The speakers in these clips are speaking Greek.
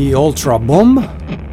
Η Ultra Bomb.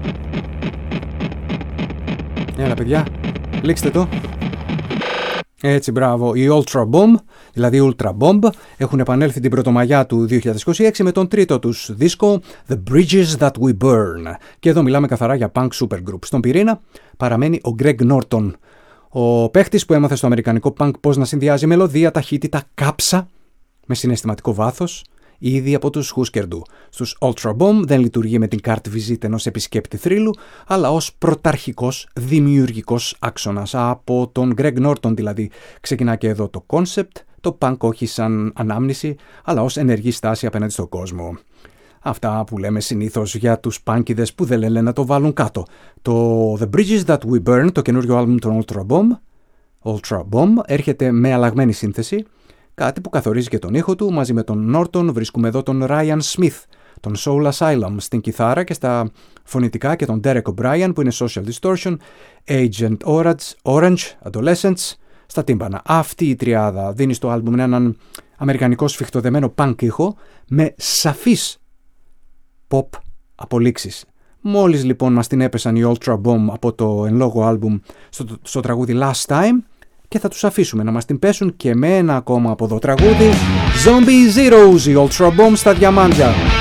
Έλα παιδιά, λήξτε το. Έτσι, μπράβο. Οι Ultra Bomb, δηλαδή Ultra Bomb, έχουν επανέλθει την Πρωτομαγιά του 2026 με τον τρίτο τους δίσκο The Bridges That We Burn. Και εδώ μιλάμε καθαρά για punk supergroup. Στον πυρήνα παραμένει ο Greg Norton, ο παίχτης που έμαθε στο αμερικανικό punk πώς να συνδυάζει μελωδία, ταχύτητα, κάψα με συναισθηματικό βάθος, ήδη από τους Husker Du. Στους Ultra Bomb δεν λειτουργεί με την carte visite ενός επισκέπτη θρύλου, αλλά ως πρωταρχικός δημιουργικός άξονας. Από τον Greg Norton δηλαδή ξεκινά και εδώ το concept, το punk όχι σαν ανάμνηση, αλλά ως ενεργή στάση απέναντι στον κόσμο. Αυτά που λέμε συνήθως για τους πάνκιδες που δεν λένε να το βάλουν κάτω. Το The Bridges That We Burn, το καινούριο άλμπουμ των Ultra Bomb, έρχεται με αλλαγμένη σύνθεση, κάτι που καθορίζει και τον ήχο του. Μαζί με τον Norton βρίσκουμε εδώ τον Ryan Smith, τον Soul Asylum στην κιθάρα και στα φωνητικά και τον Derek O'Brien που είναι Social Distortion, Agent Orange, Adolescents στα τύμπανα. Αυτή η τριάδα δίνει στο άλμπουμ έναν αμερικανικό σφιχτοδεμένο punk ήχο με σαφείς pop απολύξεις. Μόλις λοιπόν μας την έπεσαν οι Ultra Bomb από το εν λόγω άλμπουμ στο τραγούδι Last Time, και θα τους αφήσουμε να μας την πέσουν και με ένα ακόμα από εδώ τραγούδι, Zombie Zeros, οι Ultra Bomb στα διαμάντια.